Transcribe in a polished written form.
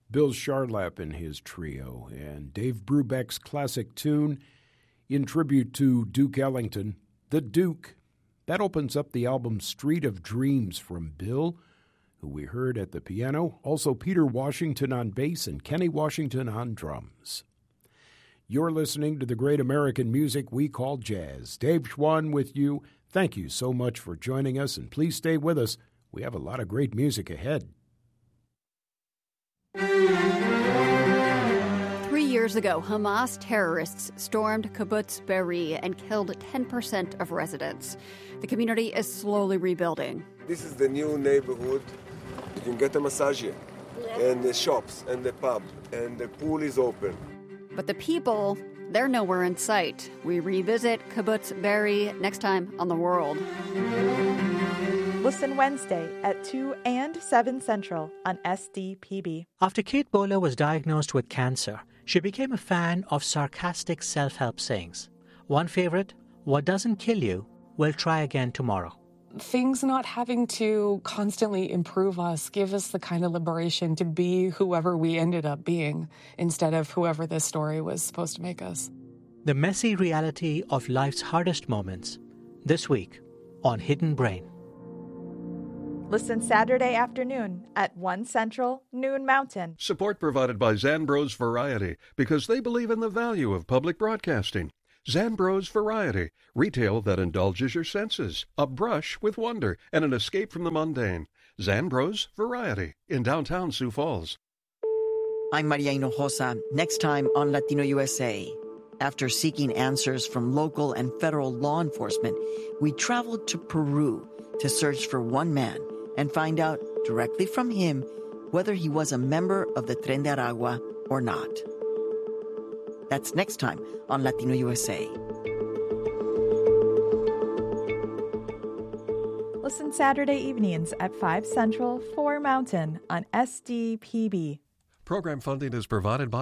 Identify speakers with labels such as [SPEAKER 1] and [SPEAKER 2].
[SPEAKER 1] Bill Charlap and his trio, and Dave Brubeck's classic tune in tribute to Duke Ellington, The Duke. That opens up the album Street of Dreams from Bill, who we heard at the piano, also Peter Washington on bass and Kenny Washington on drums. You're listening to the great American music we call jazz. Dave Schwann with you. Thank you so much for joining us, and please stay with us. We have a lot of great music ahead.
[SPEAKER 2] 3 years ago, Hamas terrorists stormed Kibbutz Be'eri and killed 10% of residents. The community is slowly rebuilding.
[SPEAKER 3] This is the new neighborhood. You can get a massage here, and the shops, and the pub, and the pool is open.
[SPEAKER 2] But the people, they're nowhere in sight. We revisit Kibbutz Be'eri next time on The World.
[SPEAKER 4] Listen Wednesday at 2 and 7 Central on SDPB.
[SPEAKER 5] After Kate Bowler was diagnosed with cancer, she became a fan of sarcastic self-help sayings. One favorite, "What doesn't kill you will try again tomorrow."
[SPEAKER 6] Things not having to constantly improve us give us the kind of liberation to be whoever we ended up being instead of whoever this story was supposed to make us.
[SPEAKER 5] The messy reality of life's hardest moments. This week on Hidden Brain.
[SPEAKER 4] Listen Saturday afternoon at 1 Central, noon Mountain.
[SPEAKER 7] Support provided by Zambros Variety, because they believe in the value of public broadcasting. Zambros Variety, retail that indulges your senses, a brush with wonder, and an escape from the mundane. Zambros Variety in downtown Sioux Falls.
[SPEAKER 8] I'm Maria Hinojosa. Next time on Latino USA. After seeking answers from local and federal law enforcement, we traveled to Peru to search for one man and find out directly from him whether he was a member of the Tren de Aragua or not. That's next time on Latino USA.
[SPEAKER 4] Listen Saturday evenings at 5 Central, 4 Mountain on SDPB.
[SPEAKER 7] Program funding is provided by